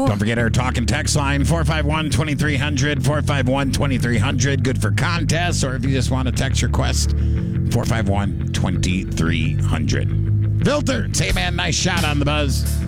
Don't forget our talk and text line, 451-2300, 451-2300. Good for contests, or if you just want to text your quest, 451-2300. Filter, say, man, nice shot on the buzz.